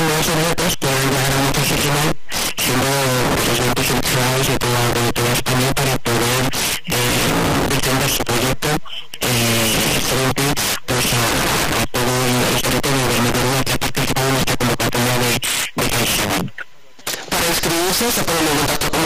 uno de esos retos que van a llegar a muchísimo, siendo los 27 ciudades de toda España para poder defender su proyecto frente pues, a todo el territorio de Meteorología que ha participado en esta convocatoria de CaixaBank. Para inscribirse se ponen en contacto con